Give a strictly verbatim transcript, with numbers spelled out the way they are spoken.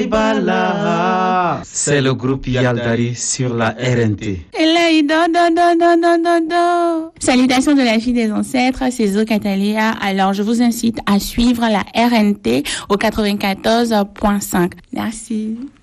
Bala. C'est le groupe Yaldari sur la R N T. Salutations de la fille des ancêtres, c'est Zo Catalea. Alors, je vous incite à suivre la R N T au quatre-vingt-quatorze point cinq. Merci.